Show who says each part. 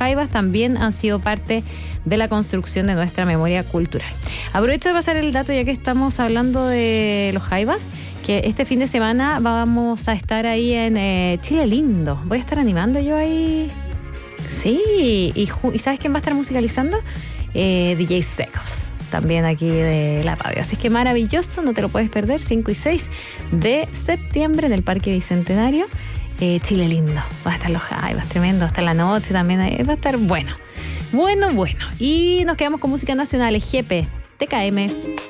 Speaker 1: jaivas también han sido parte de la construcción de nuestra memoria cultural. Aprovecho de pasar el dato, ya que estamos hablando de los jaivas, que este fin de semana vamos a estar ahí en Chile Lindo. Voy a estar animando yo ahí. Sí, y ¿sabes quién va a estar musicalizando? DJ Secos, también aquí de la radio. Así es que maravilloso, no te lo puedes perder. 5 y 6 de septiembre en el Parque Bicentenario. Chile Lindo. Va a estar los jaivas, tremendo. Hasta la noche también. Va a estar bueno. Bueno. Y nos quedamos con música nacional. Jepe, TKM.